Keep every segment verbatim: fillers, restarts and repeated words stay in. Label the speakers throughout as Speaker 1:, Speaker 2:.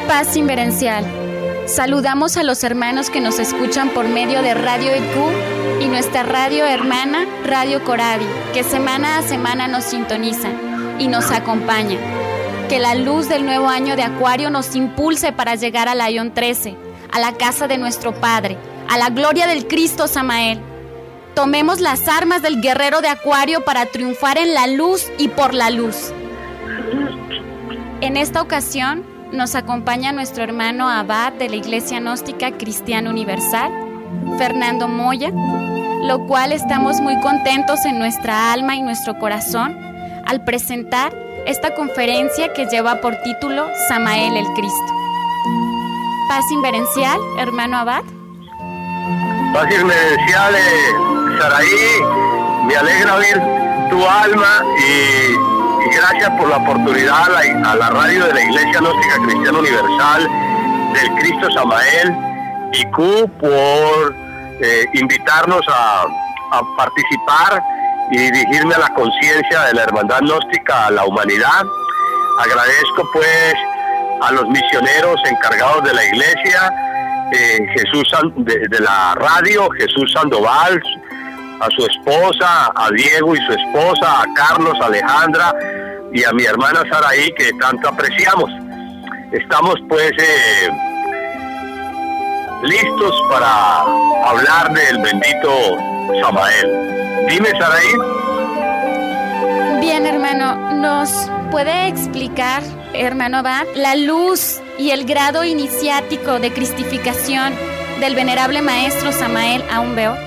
Speaker 1: Paz Inverencial. Saludamos a los hermanos que nos escuchan por medio de Radio E Q y nuestra radio hermana Radio Corabi, que semana a semana nos sintonizan y nos acompañan. Que la luz del nuevo año de Acuario nos impulse para llegar al Ayón trece, a la casa de nuestro Padre, a la gloria del Cristo Samael. Tomemos las armas del guerrero de Acuario para triunfar en la luz y por la luz. En esta ocasión nos acompaña nuestro hermano abad de la Iglesia Gnóstica Cristiana Universal, Fernando Moya, lo cual estamos muy contentos en nuestra alma y nuestro corazón al presentar esta conferencia que lleva por título Samael el Cristo. Paz Inverencial, hermano abad.
Speaker 2: Paz Inverencial, eh, Saraí, me alegra ver tu alma y... Y gracias por la oportunidad a la, a la radio de la Iglesia Gnóstica Cristiana Universal del Cristo Samael y Q por eh, invitarnos a, a participar y dirigirme a la conciencia de la hermandad gnóstica a la humanidad. Agradezco pues a los misioneros encargados de la Iglesia, eh, Jesús de, de la radio, Jesús Sandoval, a su esposa, a Diego y su esposa, a Carlos, a Alejandra y a mi hermana Saraí, que tanto apreciamos. Estamos pues eh, listos para hablar del bendito Samael. Dime, Saraí.
Speaker 1: Bien, hermano, ¿nos puede explicar, hermano abad, la luz y el grado iniciático de cristificación del venerable maestro Samael Aún Weor?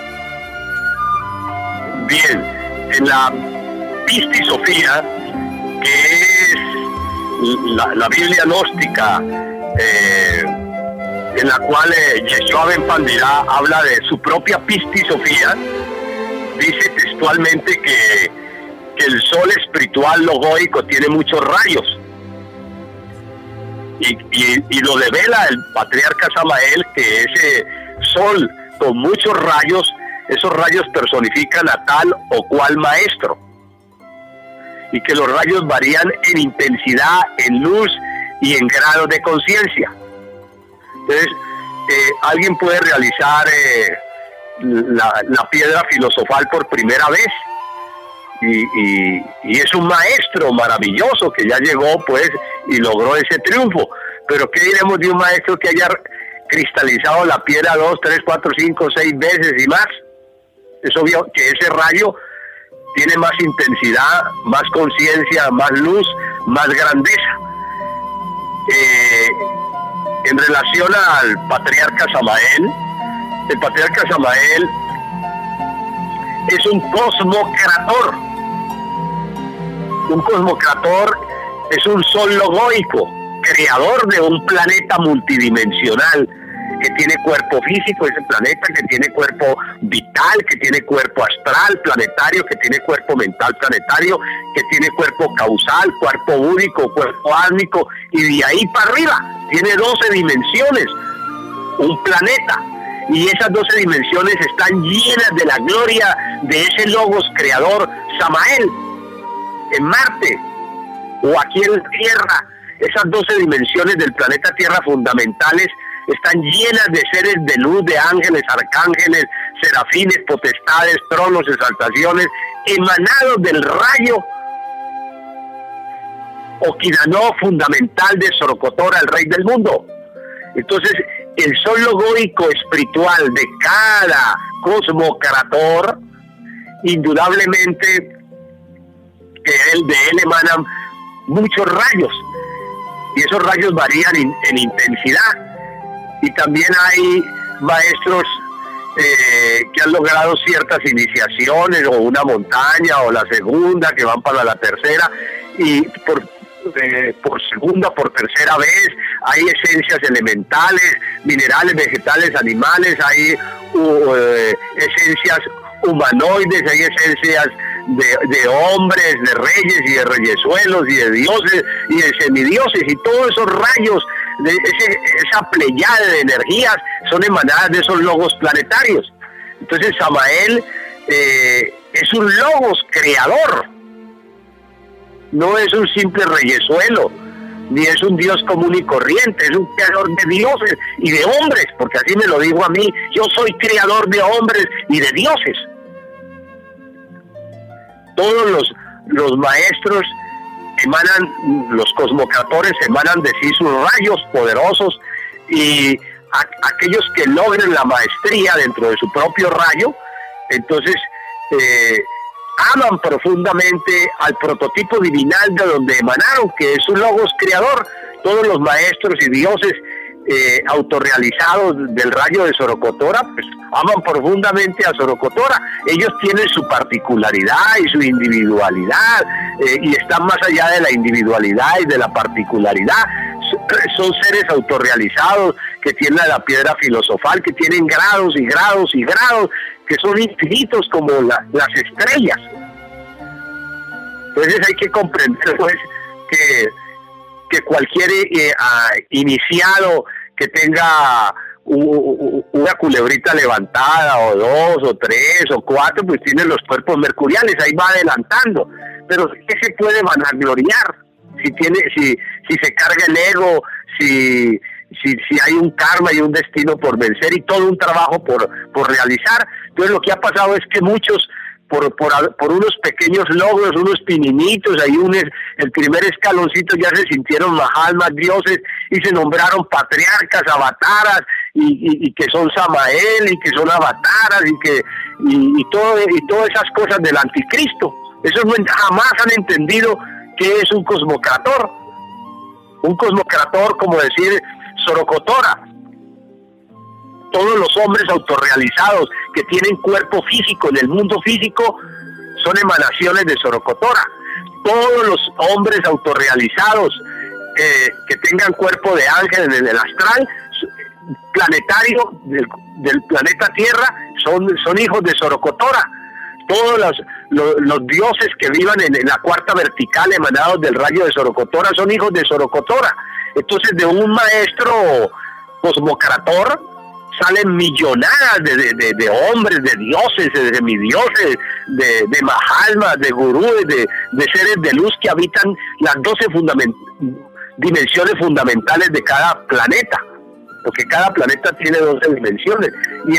Speaker 2: Bien, en la Pistisofía, que es la, la Biblia gnóstica, eh, en la cual eh, Yeshua Ben Pandirá habla de su propia Pistisofía, dice textualmente que, que el sol espiritual logoico tiene muchos rayos. Y, y, y lo devela el patriarca Samael, que ese sol con muchos rayos, esos rayos personifican a tal o cual maestro, y que los rayos varían en intensidad, en luz y en grado de conciencia. Entonces, eh, alguien puede realizar eh, la, la piedra filosofal por primera vez, y, y, y es un maestro maravilloso que ya llegó pues y logró ese triunfo. Pero ¿qué diremos de un maestro que haya cristalizado la piedra dos, tres, cuatro, cinco, seis veces y más? Es obvio que ese rayo tiene más intensidad, más conciencia, más luz, más grandeza. Eh, en relación al patriarca Samael, el patriarca Samael es un cosmocrator. Un cosmocrator es un sol logoico, creador de un planeta multidimensional, que tiene cuerpo físico, ese planeta, que tiene cuerpo vital, que tiene cuerpo astral planetario, que tiene cuerpo mental planetario, que tiene cuerpo causal, cuerpo único, cuerpo álmico, y de ahí para arriba tiene doce dimensiones, un planeta, y esas doce dimensiones están llenas de la gloria de ese logos creador Samael. En Marte o aquí en la Tierra, esas doce dimensiones del planeta Tierra fundamentales están llenas de seres de luz, de ángeles, arcángeles, serafines, potestades, tronos, exaltaciones, emanados del rayo Oquidanó fundamental de Sorocotora, el rey del mundo. Entonces, el sol logoico espiritual de cada cosmocrator, indudablemente que él, de él emanan muchos rayos, y esos rayos varían in, en intensidad. Y también hay maestros eh, que han logrado ciertas iniciaciones, o una montaña, o la segunda, que van para la tercera, y por, eh, por segunda, por tercera vez, hay esencias elementales, minerales, vegetales, animales, hay uh, eh, esencias humanoides, hay esencias de, de hombres, de reyes y de reyesuelos y de dioses y de semidioses, y todos esos rayos, de ese, esa pleyada de energías son emanadas de esos logos planetarios. Entonces Samael eh, es un logos creador, no es un simple reyesuelo, ni es un Dios común y corriente, es un creador de dioses y de hombres, porque así me lo digo a mí, yo soy creador de hombres y de dioses. Todos los, los maestros emanan, los cosmocratores emanan de sí sus rayos poderosos, y a, aquellos que logren la maestría dentro de su propio rayo, entonces eh, aman profundamente al prototipo divinal de donde emanaron, que es un logos creador. Todos los maestros y dioses eh, autorrealizados del rayo de Sorocotora, pues aman profundamente a Sorocotora. Ellos tienen su particularidad y su individualidad, eh, y están más allá de la individualidad y de la particularidad. Son seres autorrealizados que tienen la piedra filosofal, que tienen grados y grados y grados, que son infinitos como la, las estrellas. Entonces hay que comprender pues que, que cualquier eh, uh, iniciado que tenga u, una culebrita levantada, o dos, o tres, o cuatro, pues tiene los cuerpos mercuriales, ahí va adelantando. Pero ¿qué se puede vanagloriar? Si tiene, si, si se carga el ego, si, si, si hay un karma y un destino por vencer y todo un trabajo por, por realizar. Entonces lo que ha pasado es que muchos, por, por, por unos pequeños logros, unos pininitos, ahí un, el primer escaloncito, ya se sintieron mahalmas, dioses, y se nombraron patriarcas, avataras, y, y, y que son Samael, y que son avataras, y que y, y, todo, y todas esas cosas del anticristo. Esos no, jamás han entendido qué es un cosmocrator. Un cosmocrator, como decir Sorocotora. Todos los hombres autorrealizados que tienen cuerpo físico en el mundo físico son emanaciones de Sorocotora. Todos los hombres autorrealizados eh, que tengan cuerpo de ángel en el astral planetario del, del planeta Tierra son, son hijos de Sorocotora. Todos los, los, los dioses que vivan en, en la cuarta vertical emanados del rayo de Sorocotora son hijos de Sorocotora. Entonces de un maestro cosmocrator salen millonadas de, de, de, de hombres, de dioses, de semidioses, de, de mahalmas, de gurúes, de, de seres de luz que habitan las doce fundament dimensiones fundamentales de cada planeta, porque cada planeta tiene doce dimensiones, y